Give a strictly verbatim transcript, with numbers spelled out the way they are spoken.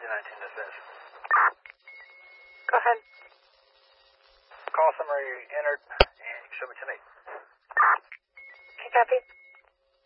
G nineteen dispatch. Go ahead. Call summary entered, and you can show me tonight. Okay, copy.